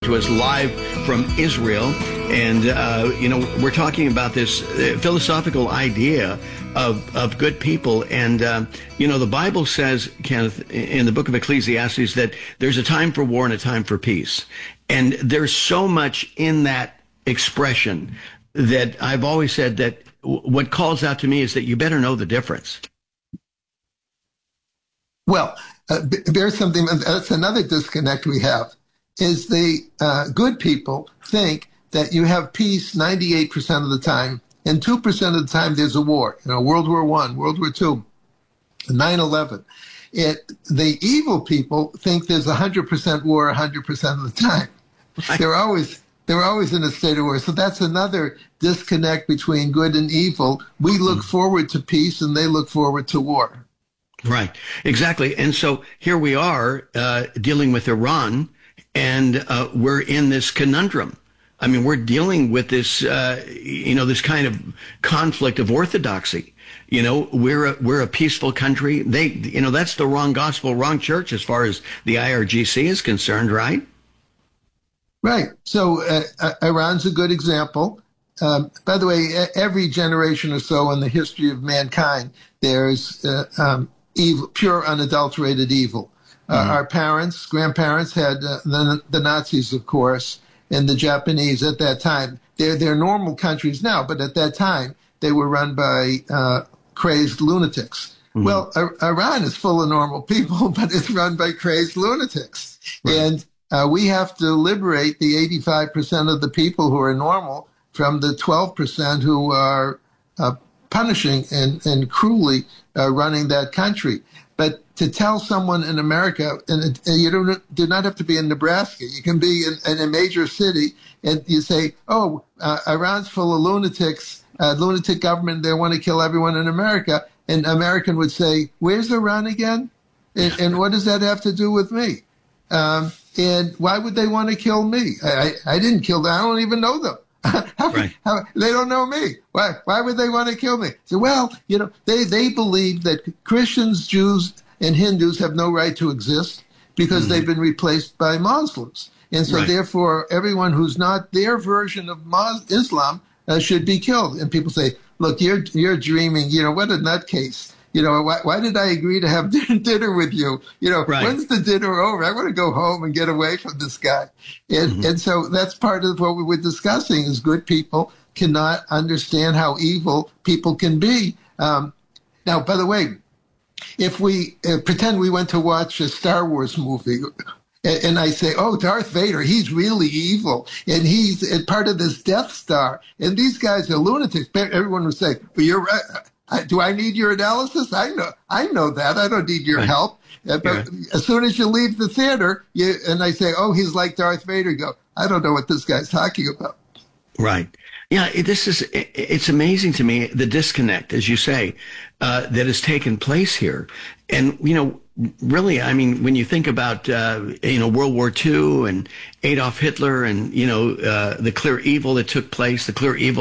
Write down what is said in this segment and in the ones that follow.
to us live from Israel. And, we're talking about this philosophical idea of good people. And, the Bible says, Kenneth, in the book of Ecclesiastes, that there's a time for war and a time for peace. And there's so much in that expression that I've always said that what calls out to me is that you better know the difference. Well, there's something, that's another disconnect we have, is the good people think that you have peace 98% of the time, and 2% of the time there's a war. World War I, World War II, 9/11. The evil people think there's 100% war 100% of the time. Right. They're always in a state of war. So that's another disconnect between good and evil. We look forward to peace, and they look forward to war. Right, exactly. And so here we are dealing with Iran, and we're in this conundrum. I mean, we're dealing with this, this kind of conflict of orthodoxy. We're a peaceful country. That's the wrong gospel, wrong church as far as the IRGC is concerned, right? Right. So Iran's a good example. By the way, every generation or so in the history of mankind, there's evil, pure, unadulterated evil. Our parents, grandparents had the Nazis, of course, and the Japanese at that time. They're normal countries now, but at that time, they were run by crazed lunatics. Mm-hmm. Well, Iran is full of normal people, but it's run by crazed lunatics. Right. And we have to liberate the 85% of the people who are normal from the 12% who are punishing and cruelly running that country. But to tell someone in America, and you do not have to be in Nebraska, you can be in a major city, and you say, Iran's full of lunatics, lunatic government, they want to kill everyone in America. And American would say, where's Iran again? And what does that have to do with me? And why would they want to kill me? I didn't kill them. I don't even know them. Right. They don't know me. Why would they want to kill me? So, they believe that Christians, Jews, and Hindus have no right to exist because they've been replaced by Muslims. And so, therefore, everyone who's not their version of Islam should be killed. And people say, look, you're dreaming. What a nutcase. Why did I agree to have dinner with you? When's the dinner over? I want to go home and get away from this guy. And so that's part of what we were discussing is good people cannot understand how evil people can be. Now, by the way, if we pretend we went to watch a Star Wars movie and I say, Darth Vader, he's really evil and he's part of this Death Star and these guys are lunatics, everyone would say, well, you're right. Do I need your analysis? I know that. I don't need your help. But as soon as you leave the theater, and I say, he's like Darth Vader, you go, I don't know what this guy's talking about. Right. Yeah, it's amazing to me, the disconnect, as you say, that has taken place here. And, really, I mean, when you think about, World War II and Adolf Hitler and, the clear evil that took place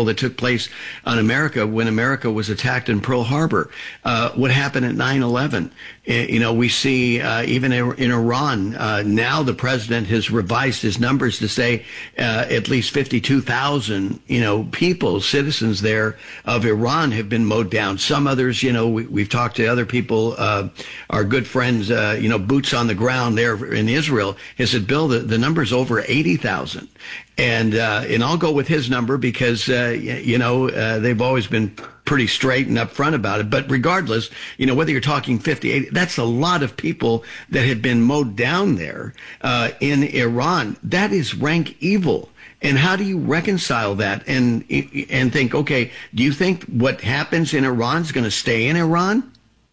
on America when America was attacked in Pearl Harbor, what happened at 9/11. We see even in Iran, now the president has revised his numbers to say at least 52,000, people, citizens there of Iran have been mowed down. Some others, we've talked to other people, our good friends, boots on the ground there in Israel, has said, Bill, the number's over 80,000. And I'll go with his number because, they've always been pretty straight and upfront about it. But regardless, whether you're talking 50, 80, that's a lot of people that have been mowed down there in Iran. That is rank evil. And how do you reconcile that and think, okay, do you think what happens in Iran is going to stay in Iran?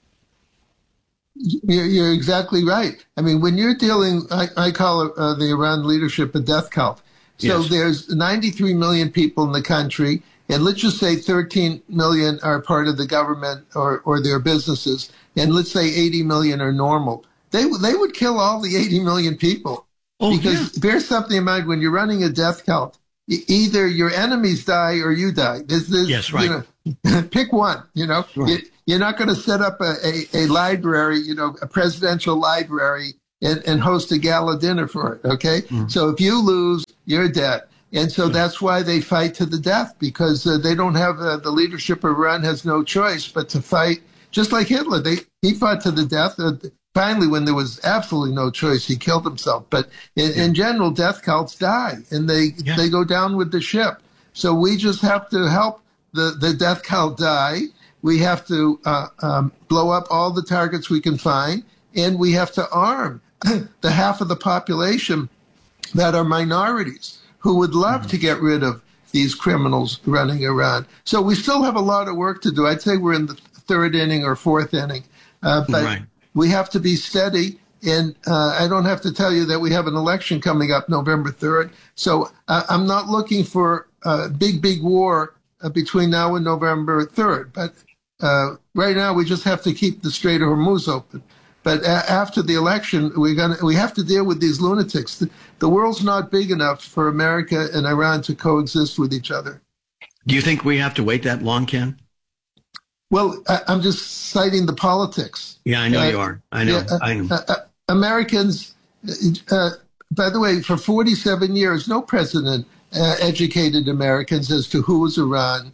You're exactly right. I mean, when you're dealing, I call the Iran leadership a death cult. So there's 93 million people in the country, and let's just say 13 million are part of the government or their businesses, and let's say 80 million are normal. They would kill all the 80 million people. Because there's something in mind when you're running a death cult. Either your enemies die or you die. Yes, right. Pick one, Right. You're not going to set up a library, a presidential library and host a gala dinner for it, okay? Mm. So if you lose, you're dead. And so that's why they fight to the death, because they don't have the leadership of Iran has no choice but to fight, just like Hitler. He fought to the death. Finally, when there was absolutely no choice, he killed himself. But in general, death cults die, and they go down with the ship. So we just have to help the death cult die. We have to blow up all the targets we can find, and we have to arm the half of the population that are minorities who would love to get rid of these criminals running Iran. So we still have a lot of work to do. I'd say we're in the third inning or fourth inning, but we have to be steady. And I don't have to tell you that we have an election coming up November 3rd. So I'm not looking for a big war between now and November 3rd. But right now, we just have to keep the Strait of Hormuz open. But after the election, we have to deal with these lunatics. The world's not big enough for America and Iran to coexist with each other. Do you think we have to wait that long, Ken? Well, I'm just citing the politics. Yeah, I know you are. I know. Americans, by the way, for 47 years, no president educated Americans as to who is Iran,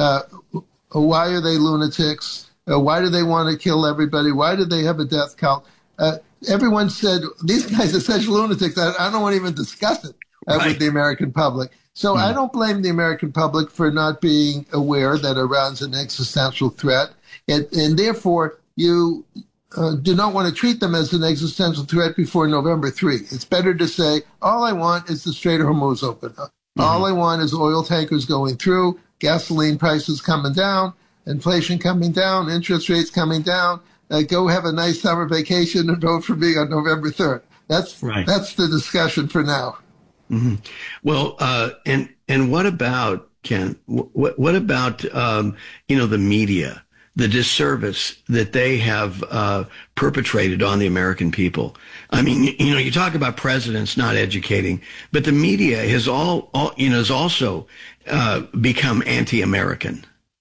why are they lunatics, why do they want to kill everybody, why do they have a death cult. Everyone said, these guys are such lunatics, I don't want to even discuss it with the American public. So I don't blame the American public for not being aware that Iran's an existential threat. And therefore, you do not want to treat them as an existential threat before November 3. It's better to say, all I want is the Strait of Hormuz open. All I want is oil tankers going through, gasoline prices coming down, inflation coming down, interest rates coming down. Go have a nice summer vacation and vote for me on November 3rd. That's the discussion for now. Mm-hmm. Well, and what about, Ken, what about, the media, the disservice that they have perpetrated on the American people? I mean, you talk about presidents not educating, but the media has has also become anti-American.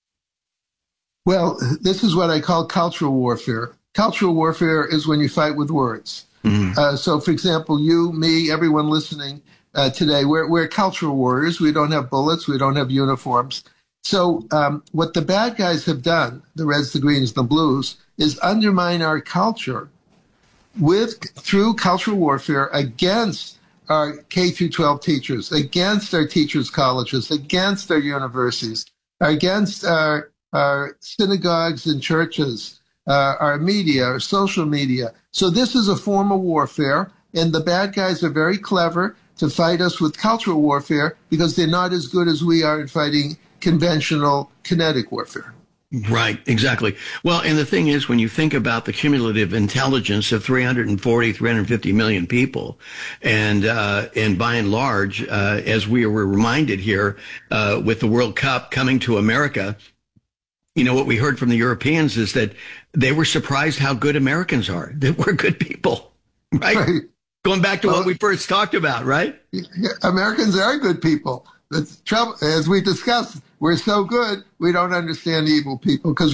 Well, this is what I call cultural warfare. Cultural warfare is when you fight with words. Mm-hmm. So, for example, you, me, everyone listening today, we're cultural warriors. We don't have bullets. We don't have uniforms. So what the bad guys have done, the Reds, the Greens, the Blues, is undermine our culture through cultural warfare against our K through 12 teachers, against our teachers' colleges, against our universities, against our synagogues and churches, our media, our social media. So this is a form of warfare, and the bad guys are very clever to fight us with cultural warfare because they're not as good as we are in fighting conventional kinetic warfare. Right, exactly. Well, and the thing is, when you think about the cumulative intelligence of 350 million people, and by and large, as we were reminded here, with the World Cup coming to America, what we heard from the Europeans is that they were surprised how good Americans are, that we're good people, right? Going back to what we first talked about, right? Americans are good people. The trouble, as we discussed, we're so good we don't understand evil people because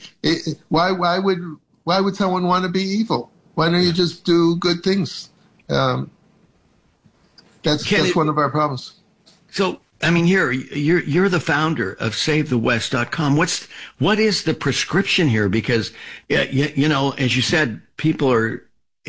why would someone want to be evil? Why don't you just do good things? That's one of our problems. So, I mean, here you're the founder of SaveTheWest.com. What is the prescription here? Because as you said, people are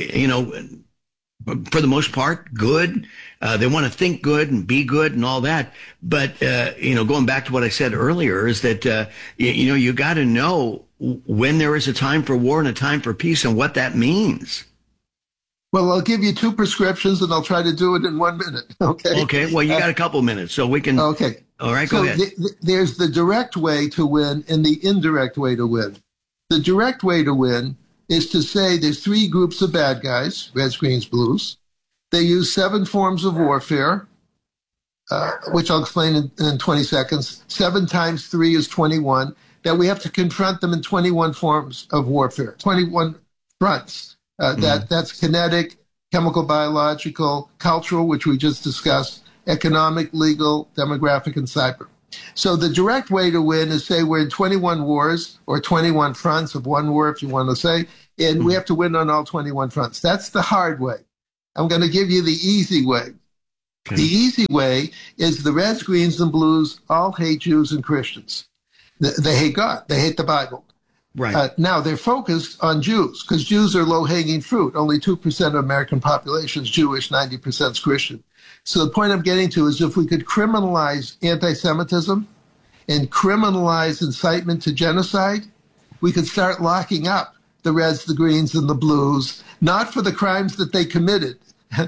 for the most part, good. They want to think good and be good and all that. But, going back to what I said earlier is that, you got to know when there is a time for war and a time for peace and what that means. Well, I'll give you two prescriptions and I'll try to do it in 1 minute. Okay. Okay. Well, you got a couple minutes, so we can. Okay. All right. Go ahead. There's the direct way to win and the indirect way to win. The direct way to win is to say there's three groups of bad guys, Reds, Greens, Blues. They use 7 forms of warfare, which I'll explain in 20 seconds. 7 times 3 is 21, that we have to confront them in 21 forms of warfare, 21 fronts. That's kinetic, chemical, biological, cultural, which we just discussed, economic, legal, demographic, and cyber. So the direct way to win is say we're in 21 wars or 21 fronts of one war, if you want to say, and we have to win on all 21 fronts. That's the hard way. I'm going to give you the easy way. The easy way is the Reds, Greens, and Blues all hate Jews and Christians. They hate God. They hate the Bible. Right. Now, they're focused on Jews because Jews are low-hanging fruit. Only 2% of American population is Jewish, 90% is Christian. So the point I'm getting to is if we could criminalize anti-Semitism and criminalize incitement to genocide, we could start locking up the Reds, the Greens, and the Blues, not for the crimes that they committed,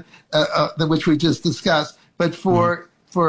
which we just discussed, but for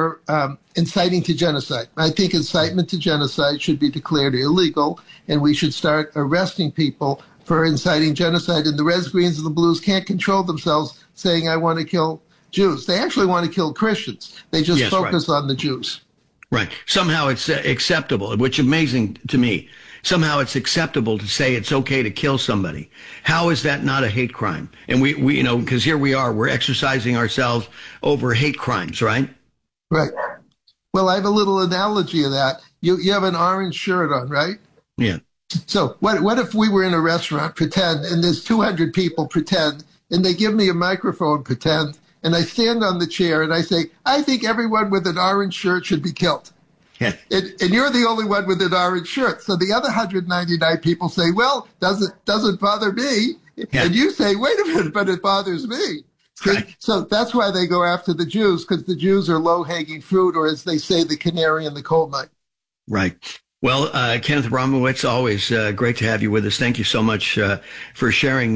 inciting to genocide. I think incitement to genocide should be declared illegal, and we should start arresting people for inciting genocide. And the Reds, Greens, and the Blues can't control themselves saying, I want to kill Jews. They actually want to kill Christians. They just focus on the Jews. Right. Somehow it's acceptable, which is amazing to me. Somehow it's acceptable to say it's okay to kill somebody. How is that not a hate crime? And we because here we are, we're exercising ourselves over hate crimes, right? Right. Well, I have a little analogy of that. You have an orange shirt on, right? Yeah. So what if we were in a restaurant, pretend, and there's 200 people, pretend, and they give me a microphone, pretend, and I stand on the chair and I say, I think everyone with an orange shirt should be killed. Yeah. And you're the only one with an orange shirt. So the other 199 people say, well, doesn't bother me. Yeah. And you say, wait a minute, but it bothers me. Right. So that's why they go after the Jews, because the Jews are low-hanging fruit, or as they say, the canary in the coal mine. Right. Well, Kenneth Abramowitz, always great to have you with us. Thank you so much for sharing,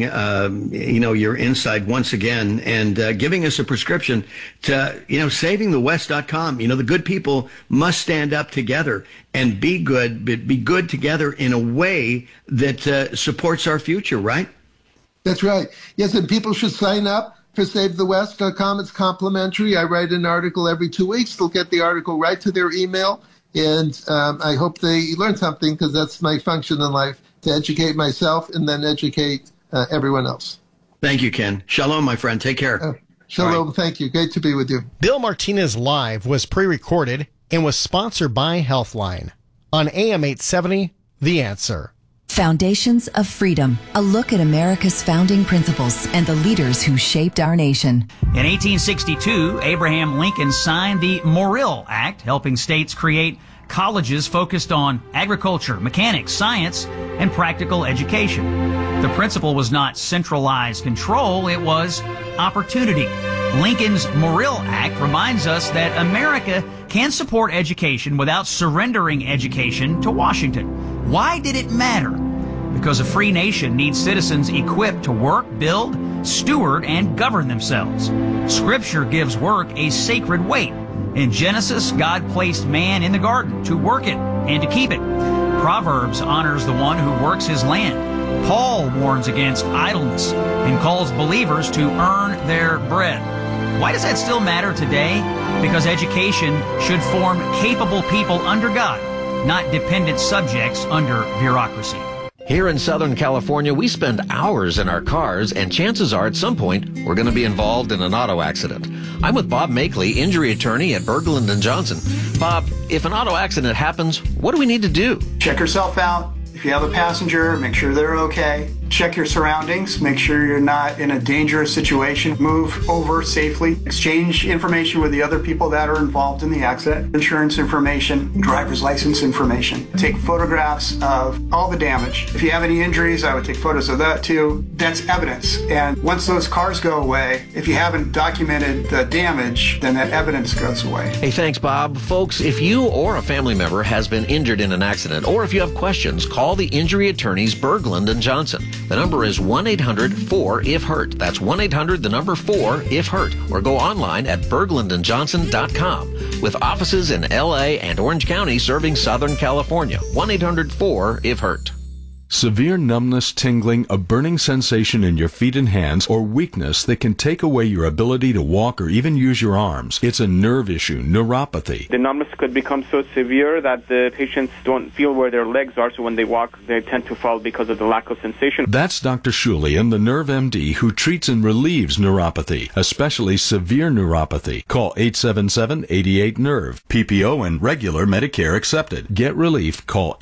your insight once again and giving us a prescription to, savingthewest.com. The good people must stand up together and be good together in a way that supports our future, right? That's right. Yes, and people should sign up for SaveTheWest.com. It's complimentary. I write an article every 2 weeks. They'll get the article right to their email. And I hope they learn something, because that's my function in life, to educate myself and then educate everyone else. Thank you, Ken. Shalom, my friend. Take care. Shalom. Right. Thank you. Great to be with you. Bill Martinez Live was pre-recorded and was sponsored by Healthline on AM 870, The Answer. Foundations of Freedom, a look at America's founding principles and the leaders who shaped our nation. In 1862, Abraham Lincoln signed the Morrill Act, helping states create colleges focused on agriculture, mechanics, science, and practical education. The principle was not centralized control, it was opportunity. Lincoln's Morrill Act reminds us that America can support education without surrendering education to Washington. Why did it matter? Because a free nation needs citizens equipped to work, build, steward, and govern themselves. Scripture gives work a sacred weight. In Genesis, God placed man in the garden to work it and to keep it. Proverbs honors the one who works his land. Paul warns against idleness and calls believers to earn their bread. Why does that still matter today? Because education should form capable people under God, not dependent subjects under bureaucracy. Here in Southern California, we spend hours in our cars, and chances are at some point we're going to be involved in an auto accident. I'm with Bob Makeley, injury attorney at Berglund & Johnson. Bob, if an auto accident happens, what do we need to do? Check yourself out. If you have a passenger, make sure they're okay. Check your surroundings. Make sure you're not in a dangerous situation. Move over safely. Exchange information with the other people that are involved in the accident. Insurance information, driver's license information. Take photographs of all the damage. If you have any injuries, I would take photos of that too. That's evidence. And once those cars go away, if you haven't documented the damage, then that evidence goes away. Hey, thanks, Bob. Folks, if you or a family member has been injured in an accident, or if you have questions, call the injury attorneys Berglund & Johnson. The number is 1-800-4-IF-HURT. That's 1-800-4-IF-HURT. Or go online at berglundandjohnson.com. With offices in L.A. and Orange County serving Southern California. 1-800-4-IF-HURT. Severe numbness, tingling, a burning sensation in your feet and hands, or weakness that can take away your ability to walk or even use your arms. It's a nerve issue, neuropathy. The numbness could become so severe that the patients don't feel where their legs are, so when they walk, they tend to fall because of the lack of sensation. That's Dr. Shulian, the Nerve MD, who treats and relieves neuropathy, especially severe neuropathy. Call 877-88-NERVE. PPO and regular Medicare accepted. Get relief. Call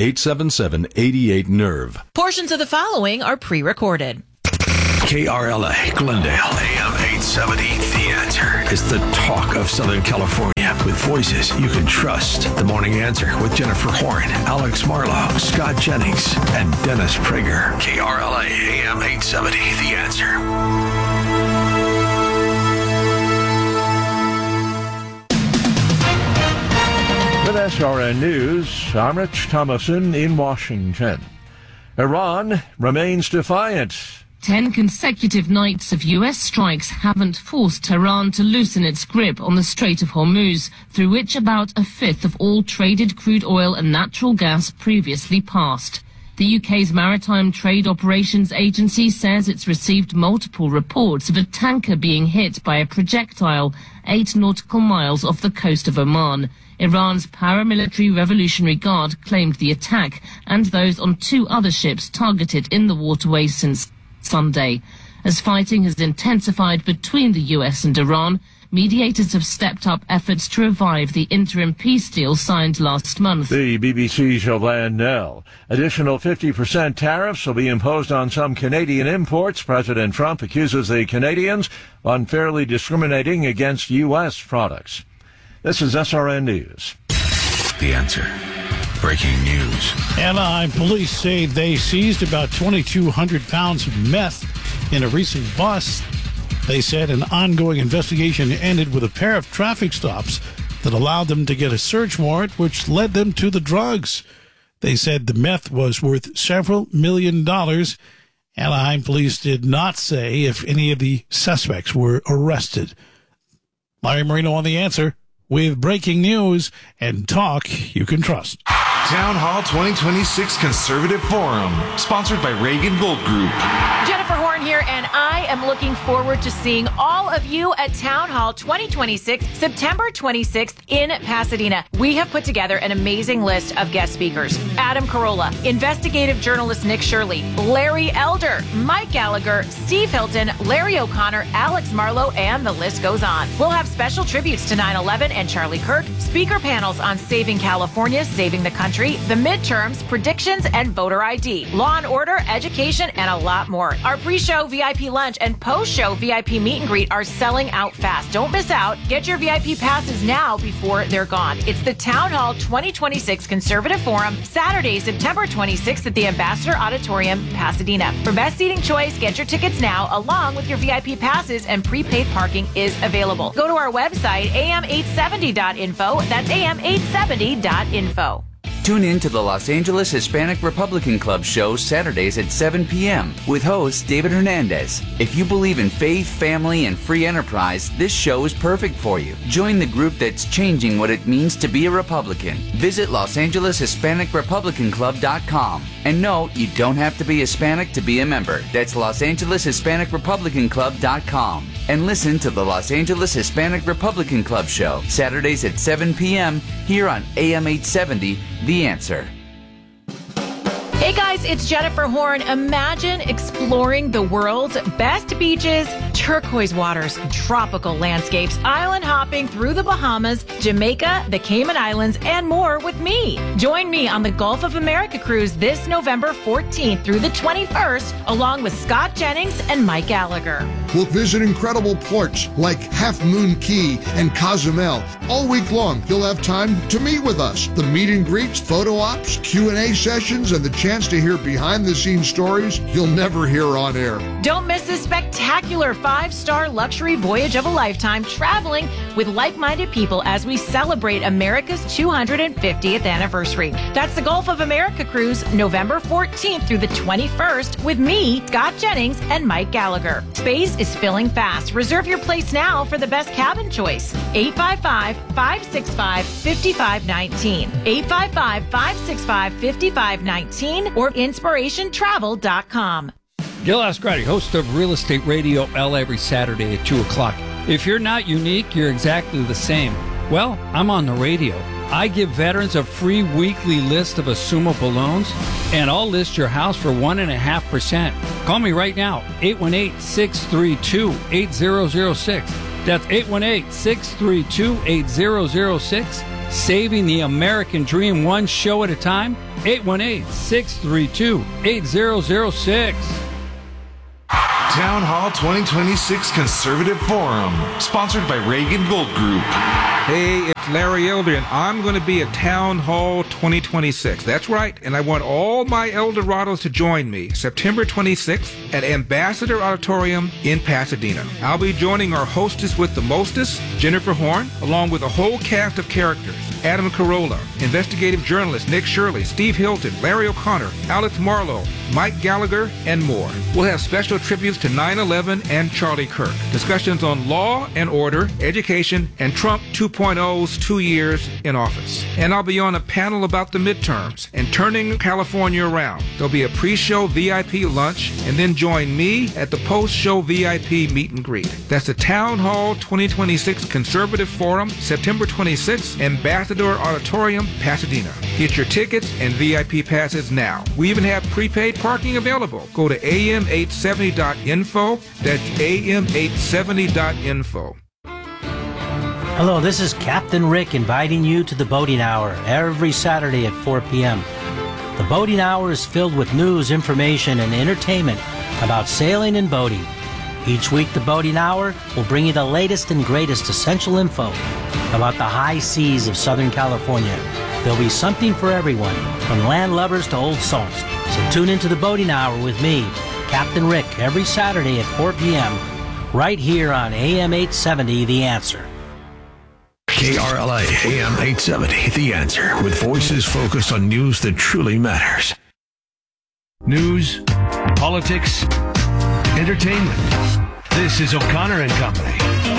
877-88-NERVE. Portions of the following are pre-recorded. KRLA, Glendale, AM 830. 870 The Answer is the talk of Southern California with voices you can trust. The Morning Answer with Jennifer Horn, Alex Marlowe, Scott Jennings, and Dennis Prager. KRLA AM 870 The Answer. With SRN News, I'm Rich Thomason in Washington. Iran remains defiant. 10 consecutive nights of U.S. strikes haven't forced Tehran to loosen its grip on the Strait of Hormuz, through which about a fifth of all traded crude oil and natural gas previously passed. The UK's Maritime Trade Operations Agency says it's received multiple reports of a tanker being hit by a projectile 8 nautical miles off the coast of Oman. Iran's paramilitary Revolutionary Guard claimed the attack and those on 2 other ships targeted in the waterway since Sunday. As fighting has intensified between the US and Iran, mediators have stepped up efforts to revive the interim peace deal signed last month. The BBC's Joanne Nell. Additional 50% tariffs will be imposed on some Canadian imports. President Trump accuses the Canadians of unfairly discriminating against U.S. products. This is SRN News. The Answer. Breaking news. Anaheim police say they seized about 2,200 pounds of meth in a recent bust. They said an ongoing investigation ended with a pair of traffic stops that allowed them to get a search warrant, which led them to the drugs. They said the meth was worth several $1 million. Anaheim police did not say if any of the suspects were arrested. Larry Marino on The Answer with breaking news and talk you can trust. Town Hall 2026 Conservative Forum, sponsored by Reagan Gold Group. Jennifer Horn here, and I am looking forward to seeing all of you at Town Hall 2026, September 26th in Pasadena. We have put together an amazing list of guest speakers. Adam Carolla, investigative journalist Nick Shirley, Larry Elder, Mike Gallagher, Steve Hilton, Larry O'Connor, Alex Marlowe, and the list goes on. We'll have special tributes to 9/11 and Charlie Kirk, speaker panels on saving California, saving the country, the midterms, predictions, and voter ID, law and order, education, and a lot more. Our pre-show VIP lunch and post-show VIP meet and greet are selling out fast. Don't miss out. Get your VIP passes now before they're gone. It's the Town Hall 2026 Conservative Forum, Saturday, September 26th at the Ambassador Auditorium, Pasadena. For best seating choice, get your tickets now, along with your VIP passes, and prepaid parking is available. Go to our website, am870.info. That's am870.info. Tune in to the Los Angeles Hispanic Republican Club show Saturdays at 7 p.m. with host David Hernandez. If you believe in faith, family, and free enterprise, this show is perfect for you. Join the group that's changing what it means to be a Republican. Visit LosAngelesHispanicRepublicanClub.com. And no, you don't have to be Hispanic to be a member. That's LosAngelesHispanicRepublicanClub.com. And listen to the Los Angeles Hispanic Republican Club show Saturdays at 7 p.m. here on AM 870, The Answer. Hey guys, it's Jennifer Horn. Imagine exploring the world's best beaches, turquoise waters, tropical landscapes, island hopping through the Bahamas, Jamaica, the Cayman Islands, and more with me. Join me on the Gulf of America cruise this November 14th through the 21st, along with Scott Jennings and Mike Gallagher. We'll visit incredible ports like Half Moon Key and Cozumel. All week long, you'll have time to meet with us. The meet and greets, photo ops, Q&A sessions, and the chance to hear behind-the-scenes stories you'll never hear on air. Don't miss this spectacular 5-star luxury voyage of a lifetime, traveling with like-minded people as we celebrate America's 250th anniversary. That's the Gulf of America cruise, November 14th through the 21st, with me, Scott Jennings, and Mike Gallagher. Space is filling fast. Reserve your place now for the best cabin choice. 855-565-5519. 855-565-5519 or inspirationtravel.com. Gil Ascardi, host of Real Estate Radio L every Saturday at 2 o'clock. If you're not unique, you're exactly the same. Well, I'm on the radio. I give veterans a free weekly list of assumable loans, and I'll list your house for 1.5%. Call me right now, 818-632-8006. That's 818-632-8006. Saving the American dream one show at a time, 818-632-8006. Town Hall 2026 Conservative Forum, sponsored by Reagan Gold Group. Hey, it's Larry Elder, and I'm going to be at Town Hall 2026. That's right, and I want all my Eldorados to join me September 26th at Ambassador Auditorium in Pasadena. I'll be joining our hostess with the mostest, Jennifer Horn, along with a whole cast of characters. Adam Carolla, investigative journalist Nick Shirley, Steve Hilton, Larry O'Connor, Alex Marlowe, Mike Gallagher, and more. We'll have special tributes to 9/11 and Charlie Kirk, discussions on law and order, education, and Trump 2.0's 2 years in office. And I'll be on a panel about the midterms and turning California around. There'll be a pre-show VIP lunch, and then join me at the post-show VIP meet and greet. That's the Town Hall 2026 Conservative Forum, September 26th, Ambassador Auditorium, Pasadena. Get your tickets and VIP passes now. We even have prepaid parking available. Go to am870.info. That's am870.info. Hello, this is Captain Rick inviting you to the Boating Hour every Saturday at 4 p.m. The Boating Hour is filled with news, information, and entertainment about sailing and boating. Each week, the Boating Hour will bring you the latest and greatest essential info about the high seas of Southern California. There'll be something for everyone, from land lovers to old salts. So tune into the Boating Hour with me, Captain Rick, every Saturday at 4 p.m. right here on AM 870, The Answer. KRLA AM 870, The Answer, with voices focused on news that truly matters. News, politics, entertainment. This is O'Connor and Company.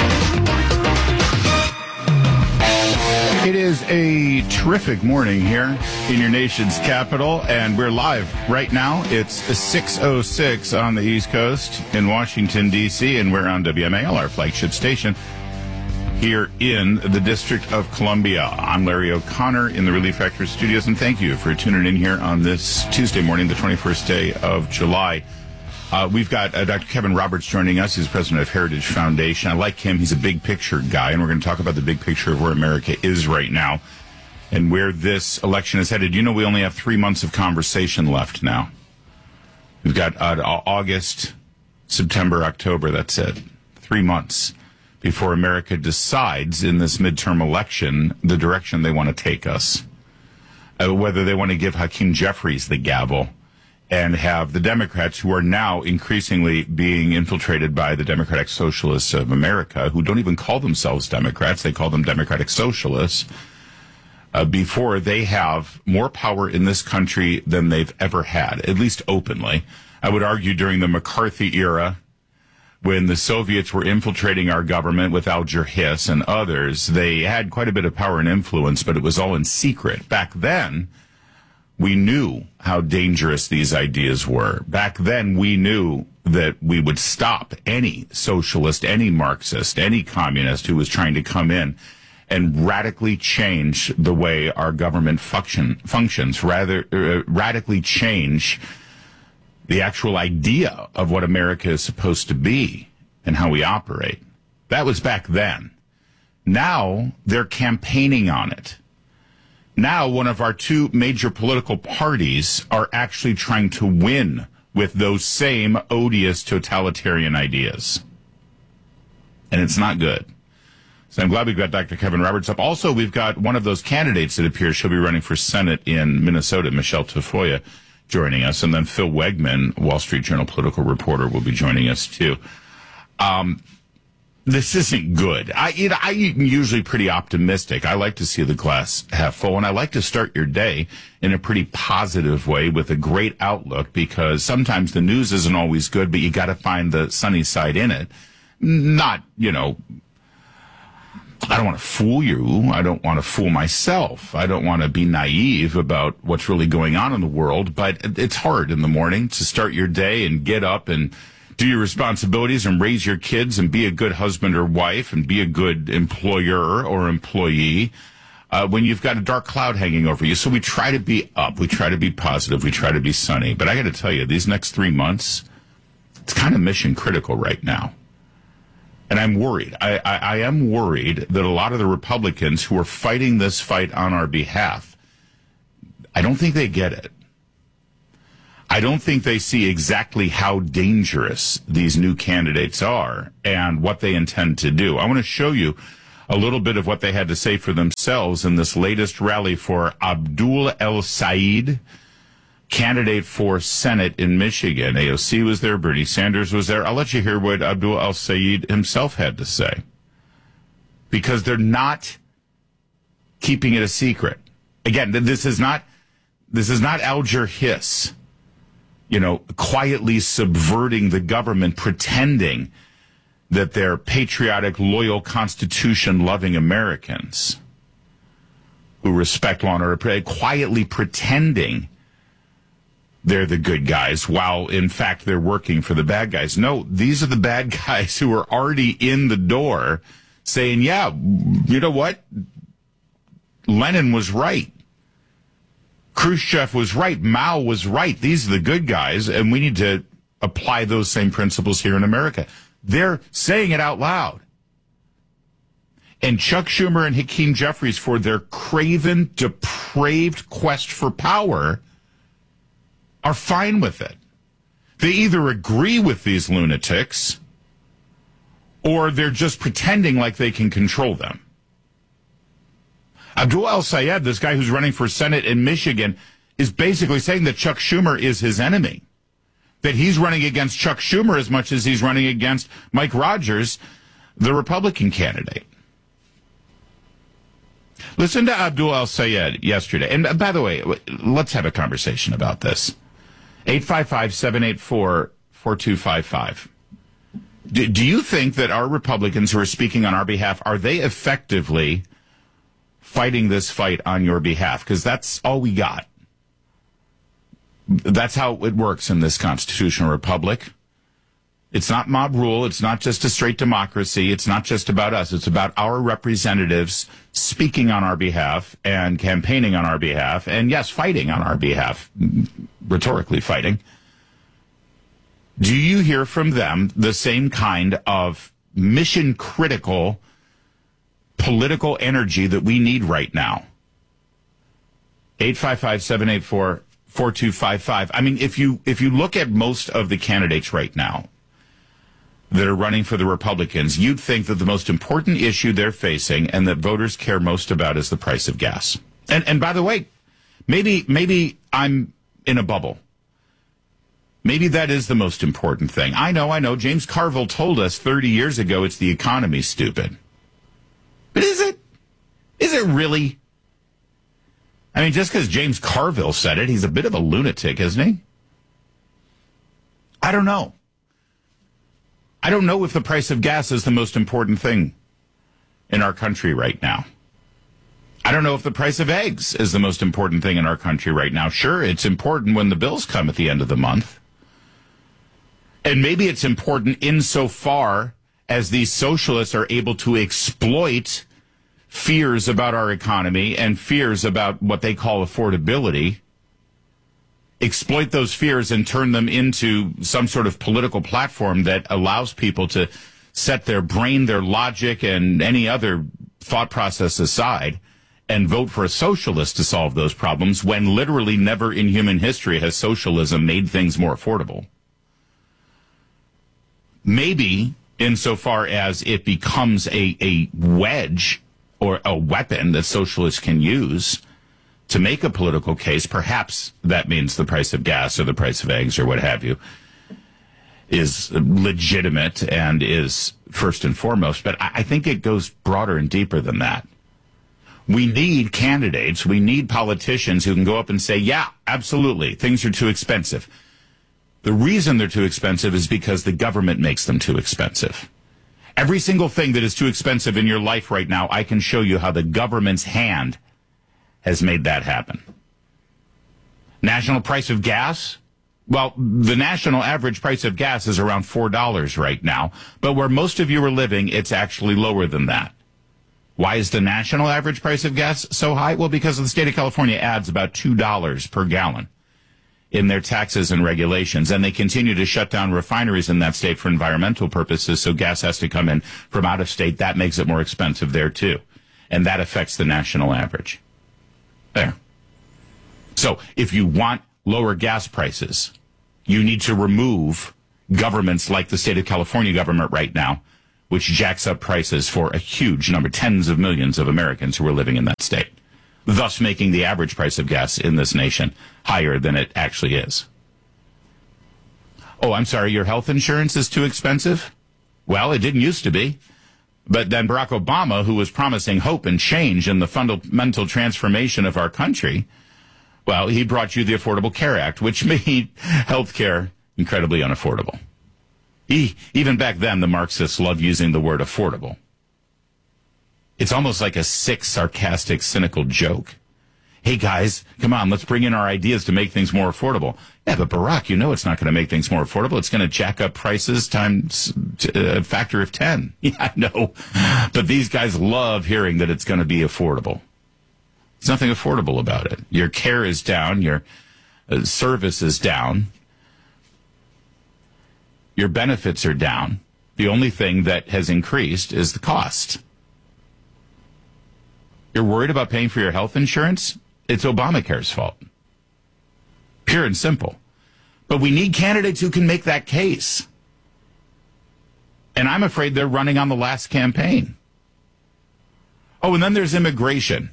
It is a terrific morning here in your nation's capital, and we're live right now. It's 6:06 on the East Coast in Washington, D.C., and we're on WMAL, our flagship station, here in the District of Columbia. I'm Larry O'Connor in the Relief Factor Studios, and thank you for tuning in here on this Tuesday morning, the 21st day of July. We've got Dr. Kevin Roberts joining us. He's president of Heritage Foundation. I like him. He's a big picture guy, and we're going to talk about the big picture of where America is right now and where this election is headed. You know, we only have 3 months of conversation left now. We've got August, September, October. That's it. 3 months before America decides in this midterm election the direction they want to take us. Whether they want to give Hakeem Jeffries the gavel and have the Democrats, who are now increasingly being infiltrated by the Democratic Socialists of America, who don't even call themselves Democrats, they call them Democratic Socialists, before they have more power in this country than they've ever had, at least openly. I would argue during the McCarthy era, when the Soviets were infiltrating our government with Alger Hiss and others, they had quite a bit of power and influence, but it was all in secret. Back then, we knew how dangerous these ideas were. Back then, we knew that we would stop any socialist, any Marxist, any communist who was trying to come in and radically change the way our government functions, radically change the actual idea of what America is supposed to be and how we operate. That was back then. Now, they're campaigning on it. Now, one of our two major political parties are actually trying to win with those same odious totalitarian ideas. And it's not good. So I'm glad we've got Dr. Kevin Roberts up. Also, we've got one of those candidates that appears she'll be running for Senate in Minnesota, Michelle Tafoya, joining us. And then Phil Wegman, Wall Street Journal political reporter, will be joining us too. This isn't good. I'm usually pretty optimistic. I like to see the glass half full, and I like to start your day in a pretty positive way with a great outlook, because sometimes the news isn't always good, but you got to find the sunny side in it. Not, I don't want to fool you. I don't want to fool myself. I don't want to be naive about what's really going on in the world, but it's hard in the morning to start your day and get up and do your responsibilities and raise your kids and be a good husband or wife and be a good employer or employee when you've got a dark cloud hanging over you. So we try to be up. We try to be positive. We try to be sunny. But I got to tell you, these next 3 months, it's kind of mission critical right now. And I'm worried. I am worried that a lot of the Republicans who are fighting this fight on our behalf, I don't think they get it. I don't think they see exactly how dangerous these new candidates are and what they intend to do. I want to show you a little bit of what they had to say for themselves in this latest rally for Abdul El-Sayed, candidate for Senate in Michigan. AOC was there, Bernie Sanders was there. I'll let you hear what Abdul El-Sayed himself had to say, because they're not keeping it a secret. Again, this is not Alger Hiss, quietly subverting the government, pretending that they're patriotic, loyal, Constitution-loving Americans who respect law and order, quietly pretending they're the good guys, while, in fact, they're working for the bad guys. No, these are the bad guys who are already in the door saying, yeah, you know what? Lenin was right. Khrushchev was right. Mao was right. These are the good guys, and we need to apply those same principles here in America. They're saying it out loud. And Chuck Schumer and Hakeem Jeffries, for their craven, depraved quest for power, are fine with it. They either agree with these lunatics or they're just pretending like they can control them. Abdul El-Sayed, this guy who's running for Senate in Michigan, is basically saying that Chuck Schumer is his enemy, that he's running against Chuck Schumer as much as he's running against Mike Rogers, the Republican candidate. Listen to Abdul El-Sayed yesterday. And by the way, let's have a conversation about this. 855-784-4255. Do you think that our Republicans who are speaking on our behalf, are they effectively fighting this fight on your behalf? Because that's all we got. That's how it works in this constitutional republic. It's not mob rule. It's not just a straight democracy. It's not just about us. It's about our representatives speaking on our behalf and campaigning on our behalf and, yes, fighting on our behalf, rhetorically fighting. Do you hear from them the same kind of mission-critical political energy that we need right now? 855-784-4255. I mean, if you look at most of the candidates right now that are running for the Republicans, you'd think that the most important issue they're facing and that voters care most about is the price of gas. And by the way, maybe I'm in a bubble. Maybe that is the most important thing. I know. James Carville told us 30 years ago it's the economy, stupid. But is it? Is it really? I mean, just because James Carville said it, he's a bit of a lunatic, isn't he? I don't know. I don't know if the price of gas is the most important thing in our country right now. I don't know if the price of eggs is the most important thing in our country right now. Sure, it's important when the bills come at the end of the month. And maybe it's important insofar as these socialists are able to exploit fears about our economy and fears about what they call affordability, exploit those fears and turn them into some sort of political platform that allows people to set their brain, their logic, and any other thought process aside and vote for a socialist to solve those problems, when literally never in human history has socialism made things more affordable. Maybe insofar as it becomes a wedge or a weapon that socialists can use to make a political case, perhaps that means the price of gas or the price of eggs or what have you is legitimate and is first and foremost. But I think it goes broader and deeper than that. We need candidates, we need politicians who can go up and say, yeah, absolutely, things are too expensive. The reason they're too expensive is because the government makes them too expensive. Every single thing that is too expensive in your life right now, I can show you how the government's hand has made that happen. National price of gas? Well, the national average price of gas is around $4 right now, but where most of you are living, it's actually lower than that. Why is the national average price of gas so high? Well, because the state of California adds about $2 per gallon in their taxes and regulations, and they continue to shut down refineries in that state for environmental purposes, so gas has to come in from out of state. That makes it more expensive there, too, and that affects the national average. There. So if you want lower gas prices, You need to remove governments like the state of California government right now, which jacks up prices for a huge number, tens of millions of Americans who are living in that state, thus making the average price of gas in this nation higher than it actually is. Oh, I'm sorry, your health insurance is too expensive? Well, it didn't used to be. But then Barack Obama, who was promising hope and change in the fundamental transformation of our country, well, he brought you the Affordable Care Act, which made health care incredibly unaffordable. Even back then, the Marxists loved using the word affordable. It's almost like a sick, sarcastic, cynical joke. Hey, guys, come on, let's bring in our ideas to make things more affordable. Yeah, but Barack, you know it's not going to make things more affordable. It's going to jack up prices times a factor of 10. Yeah, I know. But these guys love hearing that it's going to be affordable. There's nothing affordable about it. Your care is down. Your service is down. Your benefits are down. The only thing that has increased is the cost. You're worried about paying for your health insurance? It's Obamacare's fault. Pure and simple. But we need candidates who can make that case. And I'm afraid they're running on the last campaign. Oh, and then there's immigration.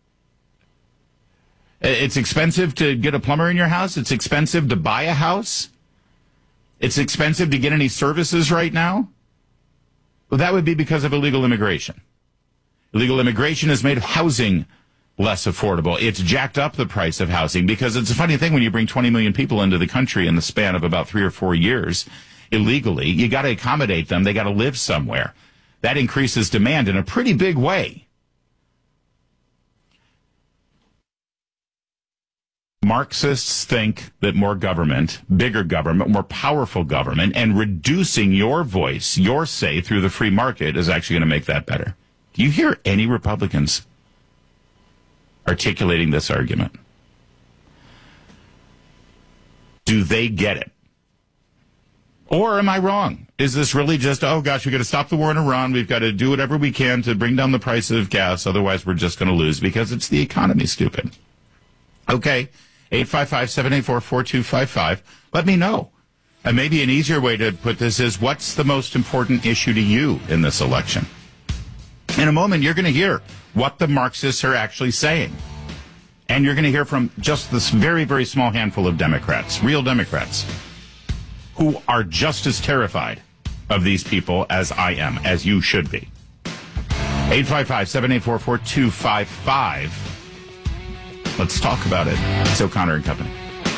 It's expensive to get a plumber in your house. It's expensive to buy a house. It's expensive to get any services right now. Well, that would be because of illegal immigration. Illegal immigration has made housing less affordable. It's jacked up the price of housing because it's a funny thing when you bring 20 million people into the country in the span of about 3 or 4 years illegally. You got to accommodate them. They got to live somewhere. That increases demand in a pretty big way. Marxists think that more government, bigger government, more powerful government, and reducing your voice, your say through the free market is actually going to make that better. Do you hear any Republicans articulating this argument? Do they get it? Or am I wrong? Is this really just, oh gosh, we've got to stop the war in Iran, we've got to do whatever we can to bring down the price of gas, otherwise we're just going to lose because it's the economy, stupid. Okay, 855-784-4255. Let me know. And maybe an easier way to put this is, what's the most important issue to you in this election? In a moment, you're going to hear what the Marxists are actually saying. And you're going to hear from just this very, very small handful of Democrats, real Democrats, who are just as terrified of these people as I am, as you should be. 855-784-4255. Let's talk about it. It's O'Connor and Company.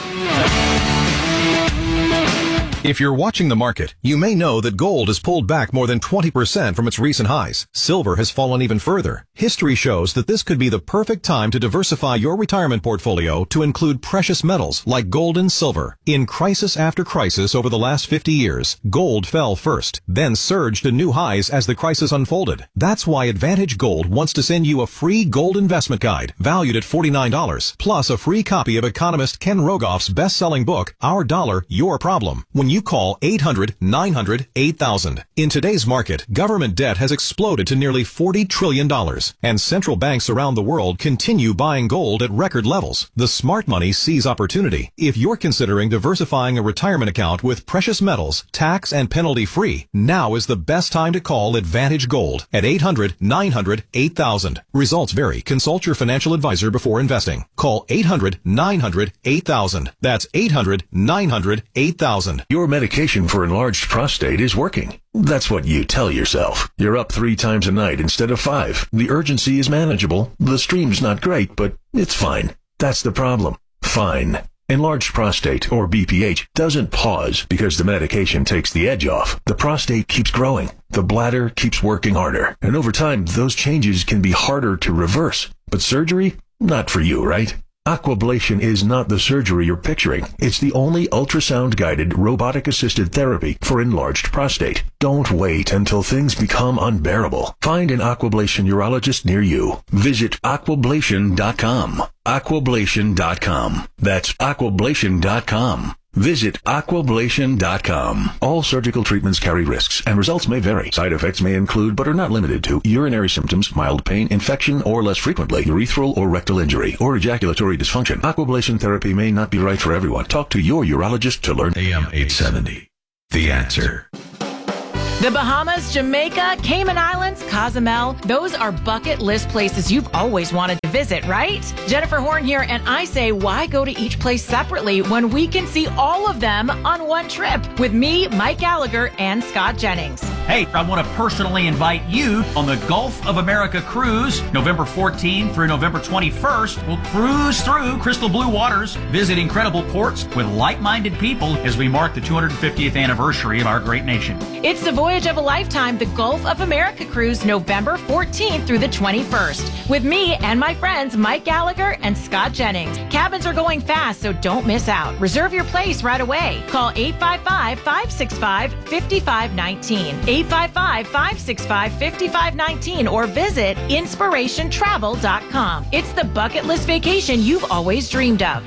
If you're watching the market, you may know that gold has pulled back more than 20% from its recent highs. Silver has fallen even further. History shows that this could be the perfect time to diversify your retirement portfolio to include precious metals like gold and silver. In crisis after crisis over the last 50 years, gold fell first, then surged to new highs as the crisis unfolded. That's why Advantage Gold wants to send you a free gold investment guide valued at $49, plus a free copy of economist Ken Rogoff's best-selling book, Our Dollar, Your Problem, when you call 800-900-8000. In today's market, government debt has exploded to nearly $40 trillion, and central banks around the world continue buying gold at record levels. The smart money sees opportunity. If you're considering diversifying a retirement account with precious metals, tax and penalty free, now is the best time to call Advantage Gold at 800-900-8000. Results vary. Consult your financial advisor before investing. Call 800-900-8000. That's 800-900-8000. Your medication for enlarged prostate is working. That's what you tell yourself. You're up 3 times a night instead of 5. The urgency is manageable. The stream's not great, but it's fine. That's the problem. Fine. Enlarged prostate, or BPH, doesn't pause because the medication takes the edge off. The prostate keeps growing. The bladder keeps working harder. And over time, those changes can be harder to reverse. But surgery? Not for you, right? Aquablation is not the surgery you're picturing. It's the only ultrasound-guided, robotic-assisted therapy for enlarged prostate. Don't wait until things become unbearable. Find an Aquablation urologist near you. Visit aquablation.com. Aquablation.com. That's aquablation.com. Visit aquablation.com. All surgical treatments carry risks, and results may vary. Side effects may include, but are not limited to, urinary symptoms, mild pain, infection, or less frequently, urethral or rectal injury, or ejaculatory dysfunction. Aquablation therapy may not be right for everyone. Talk to your urologist to learn. AM 870. The Answer. The Bahamas, Jamaica, Cayman Islands, Cozumel, those are bucket list places you've always wanted to visit, right? Jennifer Horn here, and I say, why go to each place separately when we can see all of them on one trip with me, Mike Gallagher, and Scott Jennings? Hey, I want to personally invite you on the Gulf of America cruise, November 14th through November 21st. We'll cruise through crystal blue waters, visit incredible ports with like-minded people as we mark the 250th anniversary of our great nation. It's the voyage of a lifetime, the Gulf of America cruise, November 14th through the 21st, with me and my friends Mike Gallagher and Scott Jennings. Cabins are going fast, so don't miss out. Reserve your place right away. Call 855-565-5519. 855-565-5519 or visit inspirationtravel.com. It's the bucket list vacation you've always dreamed of.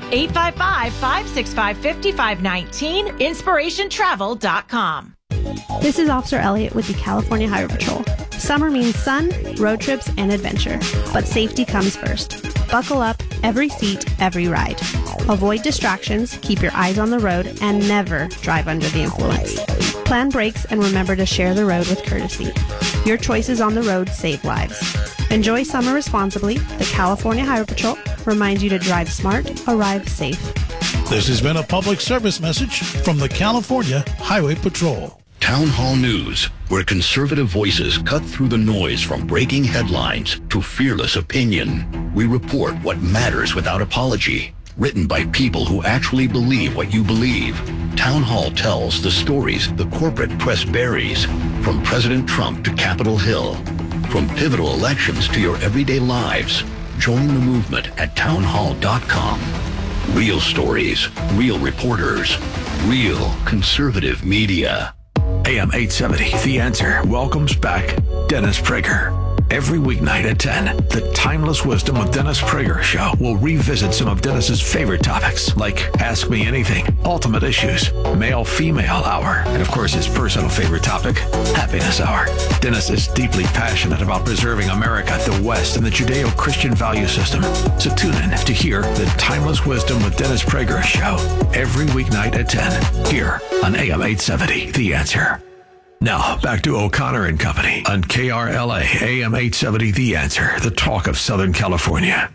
855-565-5519, inspirationtravel.com. This is Officer Elliott with the California Highway Patrol. Summer means sun, road trips, and adventure. But safety comes first. Buckle up, every seat, every ride. Avoid distractions, keep your eyes on the road, and never drive under the influence. Plan brakes and remember to share the road with courtesy. Your choices on the road save lives. Enjoy summer responsibly. The California Highway Patrol reminds you to drive smart, arrive safe. This has been a public service message from the California Highway Patrol. Town Hall News, where conservative voices cut through the noise from breaking headlines to fearless opinion. We report what matters without apology. Written by people who actually believe what you believe. Town Hall tells the stories the corporate press buries, from President Trump to Capitol Hill. From pivotal elections to your everyday lives. Join the movement at townhall.com. Real stories, real reporters, real conservative media. AM 870, The Answer, welcomes back Dennis Prager. Every weeknight at 10, the Timeless Wisdom with Dennis Prager show will revisit some of Dennis's favorite topics, like Ask Me Anything, Ultimate Issues, Male-Female Hour, and of course his personal favorite topic, Happiness Hour. Dennis is deeply passionate about preserving America, the West, and the Judeo-Christian value system. So tune in to hear the Timeless Wisdom with Dennis Prager show every weeknight at 10, here on AM 870, The Answer. Now, back to O'Connor and Company on KRLA AM 870, The Answer, the talk of Southern California.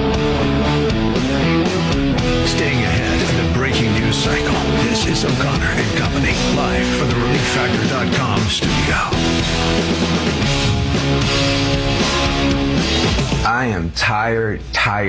Staying ahead of the breaking news cycle, this is O'Connor and Company, live from the ReliefFactor.com studio. I am tired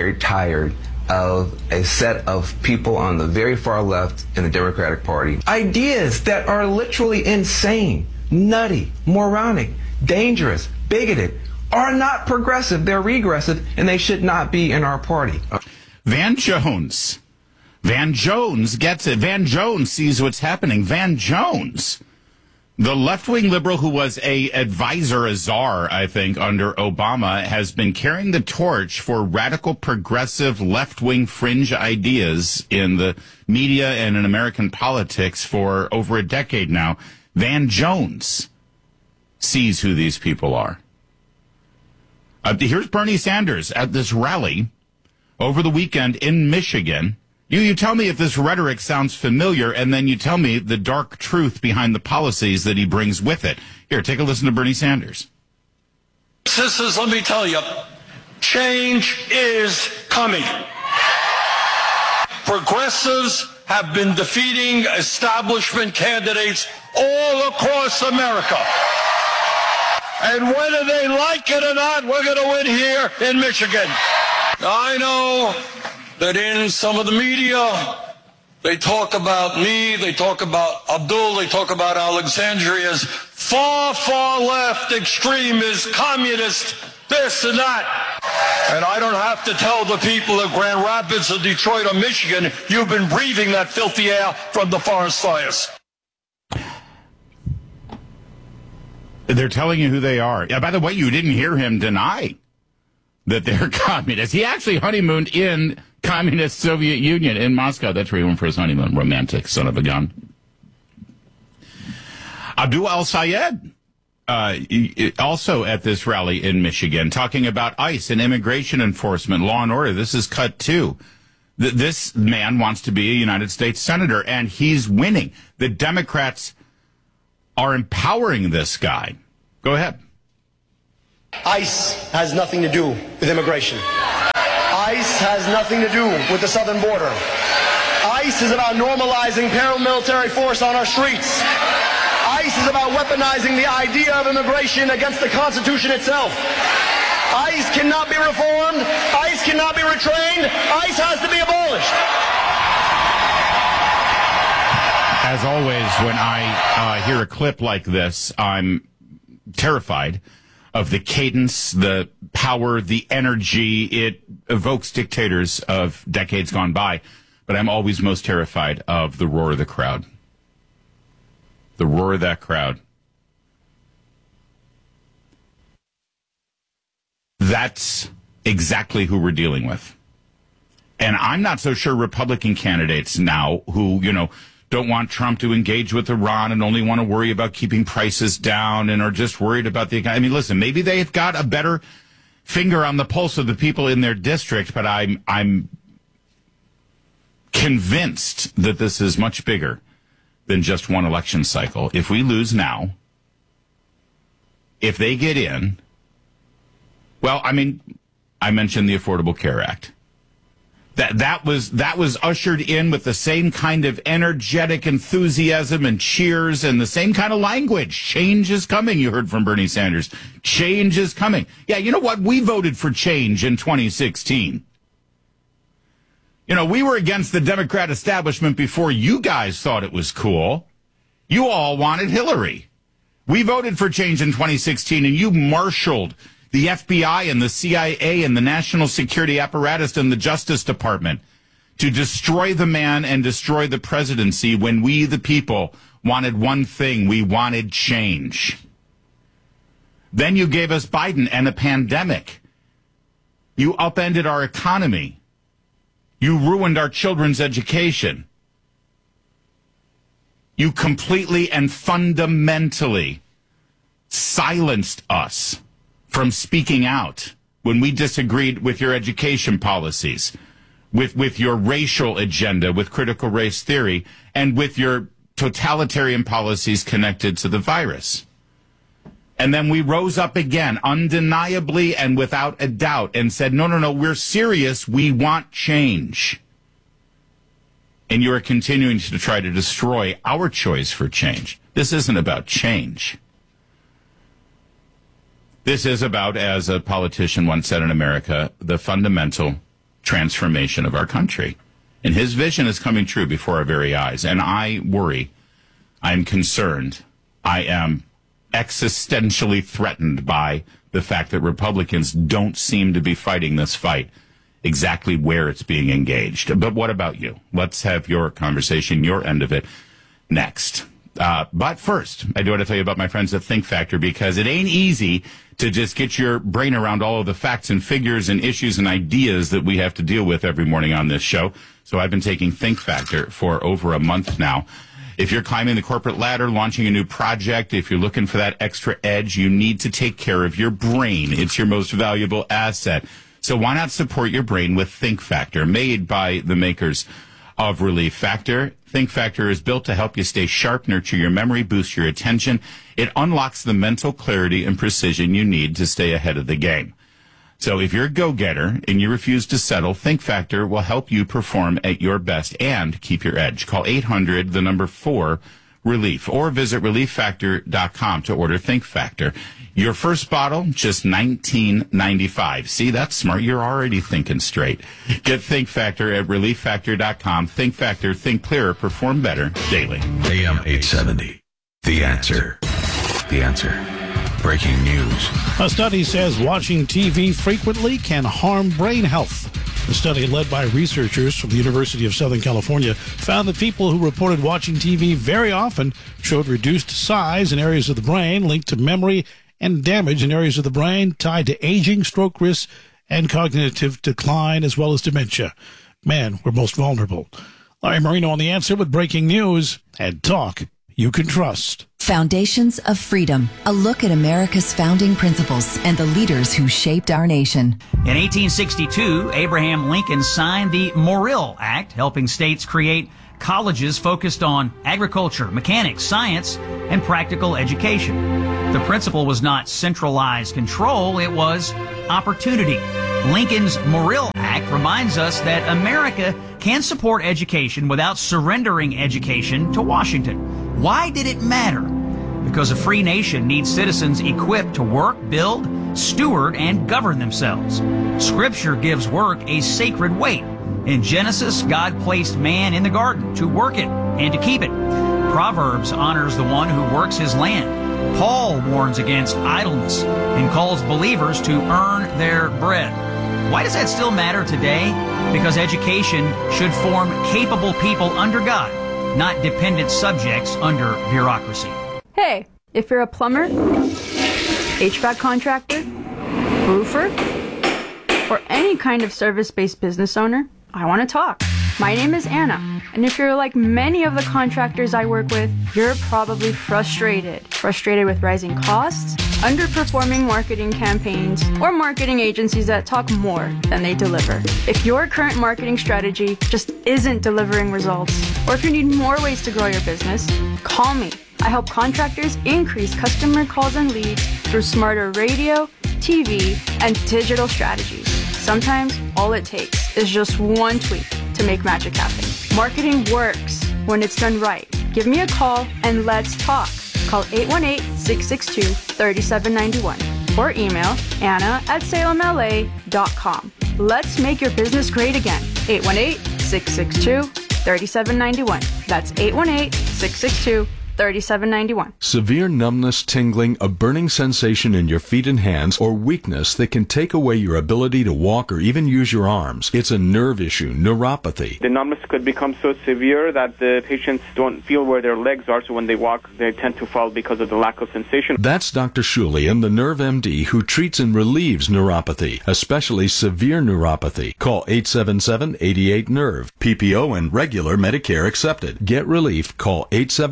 of a set of people on the very far left in the Democratic Party. Ideas that are literally insane, nutty, moronic, dangerous, bigoted, are not progressive. They're regressive, and they should not be in our party. Van Jones gets it. Van Jones sees what's happening. Van Jones, the left-wing liberal who was a advisor, a czar, I think, under Obama, has been carrying the torch for radical, progressive, left-wing fringe ideas in the media and in American politics for over a decade now. Van Jones sees who these people are. Here's Bernie Sanders at this rally over the weekend in Michigan. You tell me if this rhetoric sounds familiar, and then you tell me the dark truth behind the policies that he brings with it. Here, take a listen to Bernie Sanders. Sisters, let me tell you, change is coming. Progressives have been defeating establishment candidates all across America. And whether they like it or not, we're going to win here in Michigan. I know that in some of the media, they talk about me, they talk about Abdul, they talk about Alexandria as far, far left, extremist, communist, this and that. And I don't have to tell the people of Grand Rapids or Detroit or Michigan, you've been breathing that filthy air from the forest fires. They're telling you who they are. Yeah, by the way, you didn't hear him deny that they're communists. He actually honeymooned in Communist Soviet Union in Moscow. That's where he went for his honeymoon. Romantic son of a gun. Abdul al-Sayed, also at this rally in Michigan, talking about ICE and immigration enforcement, law and order. This is cut two. This man wants to be a United States senator, and he's winning. The Democrats are empowering this guy. Go ahead. ICE has nothing to do with immigration. ICE has nothing to do with the southern border. ICE is about normalizing paramilitary force on our streets. ICE is about weaponizing the idea of immigration against the Constitution itself. ICE cannot be reformed. ICE cannot be retrained. ICE has to be abolished. As always, when I hear a clip like this, I'm terrified of the cadence, the power, the energy. It evokes dictators of decades gone by. But I'm always most terrified of the roar of the crowd. The roar of that crowd. That's exactly who we're dealing with. And I'm not so sure Republican candidates now who, don't want Trump to engage with Iran and only want to worry about keeping prices down and are just worried about the economy. I mean, listen, maybe they've got a better finger on the pulse of the people in their district, but I'm convinced that this is much bigger than just one election cycle. If we lose now, if they get in, well, I mean, I mentioned the Affordable Care Act. That was ushered in with the same kind of energetic enthusiasm and cheers and the same kind of language. Change is coming, you heard from Bernie Sanders. Change is coming. Yeah, you know what? We voted for change in 2016. We were against the Democrat establishment before you guys thought it was cool. You all wanted Hillary. We voted for change in 2016, and you marshaled the FBI and the CIA and the national security apparatus and the Justice Department to destroy the man and destroy the presidency when we, the people, wanted one thing. We wanted change. Then you gave us Biden and a pandemic. You upended our economy. You ruined our children's education. You completely and fundamentally silenced us from speaking out when we disagreed with your education policies, with your racial agenda, with critical race theory, and with your totalitarian policies connected to the virus. And then we rose up again, undeniably and without a doubt, and said, no, we're serious. We want change. And you are continuing to try to destroy our choice for change. This isn't about change. This is about, as a politician once said in America, the fundamental transformation of our country. And his vision is coming true before our very eyes. And I worry, I'm concerned, I am existentially threatened by the fact that Republicans don't seem to be fighting this fight exactly where it's being engaged. But what about you? Let's have your conversation, your end of it, next. But first, I do want to tell you about my friends at Think Factor, because it ain't easy to just get your brain around all of the facts and figures and issues and ideas that we have to deal with every morning on this show. So I've been taking Think Factor for over a month now. If you're climbing the corporate ladder, launching a new project, if you're looking for that extra edge, you need to take care of your brain. It's your most valuable asset. So why not support your brain with Think Factor, made by the makers of Relief Factor. Think Factor is built to help you stay sharp, nurture your memory, boost your attention. It unlocks the mental clarity and precision you need to stay ahead of the game. So if you're a go-getter and you refuse to settle, Think Factor will help you perform at your best and keep your edge. Call 800-4-RELIEF or visit ReliefFactor.com to order Think Factor. Your first bottle, just $19.95. See, that's smart. You're already thinking straight. Get Think Factor at ReliefFactor.com. Think Factor, think clearer, perform better daily. AM 870. The Answer. The Answer. Breaking news. A study says watching TV frequently can harm brain health. The study, led by researchers from the University of Southern California, found that people who reported watching TV very often showed reduced size in areas of the brain linked to memory and damage in areas of the brain tied to aging, stroke risk, and cognitive decline, as well as dementia. man, we're most vulnerable. Larry Marino on The Answer with breaking news and talk you can trust. Foundations of Freedom, a look at America's founding principles and the leaders who shaped our nation. In 1862, Abraham Lincoln signed the Morrill Act, helping states create colleges focused on agriculture, mechanics, science, and practical education. The principle was not centralized control, it was opportunity. Lincoln's Morrill Act reminds us that America can support education without surrendering education to Washington. Why did it matter? Because a free nation needs citizens equipped to work, build, steward, and govern themselves. Scripture gives work a sacred weight. In Genesis, God placed man in the garden to work it and to keep it. Proverbs honors the one who works his land. Paul warns against idleness and calls believers to earn their bread. Why does that still matter today? Because education should form capable people under God, not dependent subjects under bureaucracy. Hey, if you're a plumber, HVAC contractor, roofer, or any kind of service-based business owner, I want to talk. My name is Anna, and if you're like many of the contractors I work with, you're probably frustrated. Frustrated with rising costs, underperforming marketing campaigns, or marketing agencies that talk more than they deliver. If your current marketing strategy just isn't delivering results, or if you need more ways to grow your business, call me. I help contractors increase customer calls and leads through smarter radio, TV, and digital strategies. Sometimes all it takes is just one tweak to make magic happen. Marketing works when it's done right. Give me a call and let's talk. Call 818-662-3791 or email anna@salemla.com. Let's make your business great again. 818-662-3791. That's 818-662-3791. Severe numbness, tingling, a burning sensation in your feet and hands, or weakness that can take away your ability to walk or even use your arms. It's a nerve issue, neuropathy. The numbness could become so severe that the patients don't feel where their legs are, so when they walk, they tend to fall because of the lack of sensation. That's Dr. Shulian, the Nerve MD, who treats and relieves neuropathy, especially severe neuropathy. Call 877-88-NERVE. PPO and regular Medicare accepted. Get relief. Call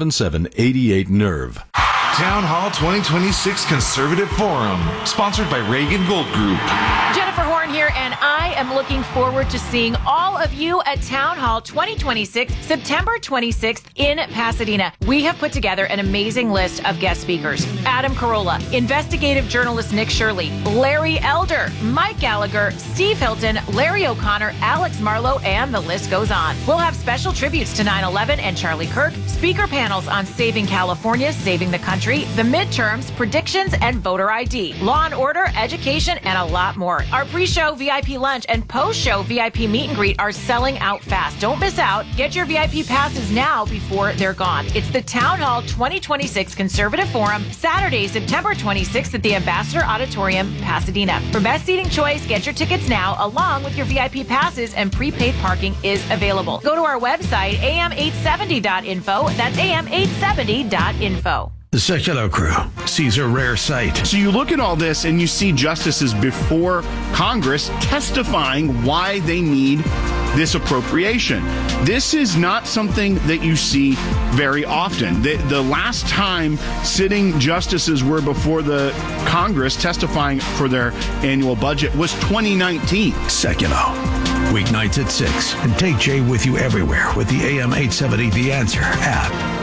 877-88-NERVE. Town Hall 2026 Conservative Forum, sponsored by Reagan Gold Group. Jennifer Horn here, and I am looking forward to seeing all of you at Town Hall 2026, September 26th in Pasadena. We have put together an amazing list of guest speakers. Adam Carolla, investigative journalist Nick Shirley, Larry Elder, Mike Gallagher, Steve Hilton, Larry O'Connor, Alex Marlowe, and the list goes on. We'll have special tributes to 9/11 and Charlie Kirk, speaker panels on saving California, saving the country, the midterms, predictions, and voter ID, law and order, education, and a lot more. Our pre-show VIP lunch and post-show VIP meet and greet are selling out fast. Don't miss out. Get your VIP passes now before they're gone. It's the Town Hall 2026 Conservative Forum, Saturday, September 26th at the Ambassador Auditorium, Pasadena. For best seating choice, get your tickets now, along with your VIP passes, and prepaid parking is available. Go to our website, am870.info. That's am870.info. The Secular Crew sees a rare sight. So you look at all this and you see justices before Congress testifying why they need this appropriation. This is not something that you see very often. The last time sitting justices were before the Congress testifying for their annual budget was 2019. Secular. Weeknights at 6. And take Jay with you everywhere with the AM 870 The Answer app.